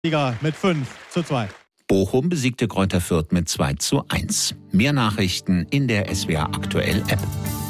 Liga mit 5:2. Bochum besiegte Greuther Fürth mit 2:1. Mehr Nachrichten in der SWR Aktuell App.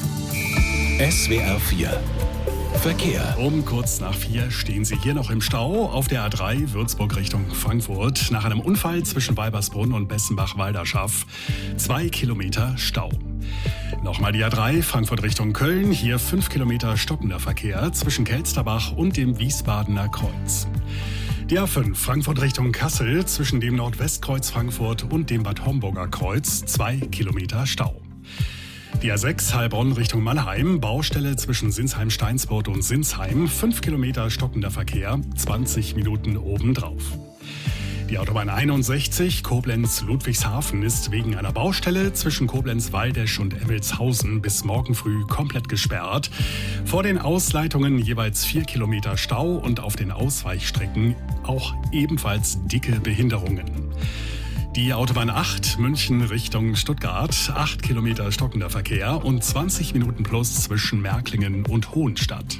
SWR 4 Verkehr. Um kurz nach 4 stehen Sie hier noch im Stau auf der A3 Würzburg Richtung Frankfurt. Nach einem Unfall zwischen Weibersbrunn und Bessenbach-Walderschaff 2 Kilometer Stau. Nochmal die A3 Frankfurt Richtung Köln. Hier 5 Kilometer stockender Verkehr zwischen Kelsterbach und dem Wiesbadener Kreuz. Die A5 Frankfurt Richtung Kassel zwischen dem Nordwestkreuz Frankfurt und dem Bad Homburger Kreuz 2 Kilometer Stau. Die A6 Heilbronn Richtung Mannheim, Baustelle zwischen Sinsheim-Steinsburg und Sinsheim, 5 Kilometer stockender Verkehr, 20 Minuten obendrauf. Die Autobahn 61 Koblenz-Ludwigshafen ist wegen einer Baustelle zwischen Koblenz-Waldesch und Emmelshausen bis morgen früh komplett gesperrt. Vor den Ausleitungen jeweils 4 Kilometer Stau und auf den Ausweichstrecken auch ebenfalls dicke Behinderungen. Die Autobahn 8 München Richtung Stuttgart, 8 Kilometer stockender Verkehr und 20 Minuten plus zwischen Märklingen und Hohenstadt.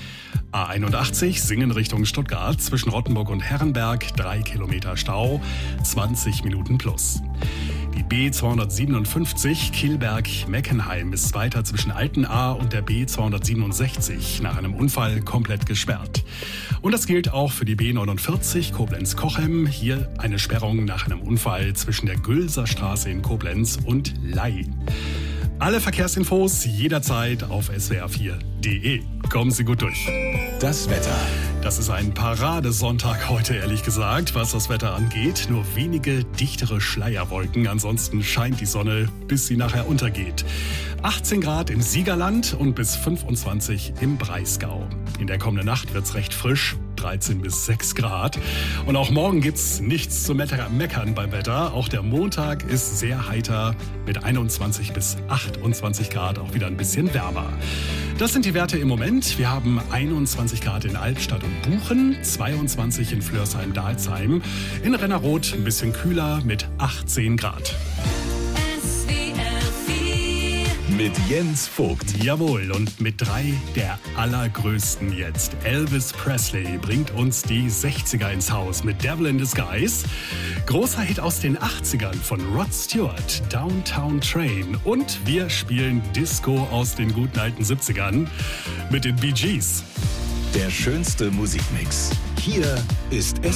A81 Singen Richtung Stuttgart zwischen Rottenburg und Herrenberg, 3 Kilometer Stau, 20 Minuten plus. Die B257 Kilberg-Meckenheim ist weiter zwischen Altenahr und der B267 nach einem Unfall komplett gesperrt. Und das gilt auch für die B49 Koblenz-Kochem. Hier eine Sperrung nach einem Unfall zwischen der Gülser Straße in Koblenz und Ley. Alle Verkehrsinfos jederzeit auf swr4.de. Kommen Sie gut durch. Das Wetter. Das ist ein Paradesonntag heute, ehrlich gesagt, was das Wetter angeht. Nur wenige dichtere Schleierwolken, ansonsten scheint die Sonne, bis sie nachher untergeht. 18 Grad im Siegerland und bis 25 im Breisgau. In der kommenden Nacht wird's recht frisch, 13 bis 6 Grad. Und auch morgen gibt's nichts zu meckern beim Wetter. Auch der Montag ist sehr heiter mit 21 bis 28 Grad, auch wieder ein bisschen wärmer. Das sind die Werte im Moment. Wir haben 21 Grad in Albstadt und Buchen, 22 in Flörsheim-Dalsheim, in Rennerroth ein bisschen kühler mit 18 Grad. Mit Jens Vogt. Jawohl, und mit 3 der allergrößten jetzt. Elvis Presley bringt uns die 60er ins Haus mit Devil in Disguise. Großer Hit aus den 80ern von Rod Stewart, Downtown Train. Und wir spielen Disco aus den guten alten 70ern mit den Bee Gees. Der schönste Musikmix. Hier ist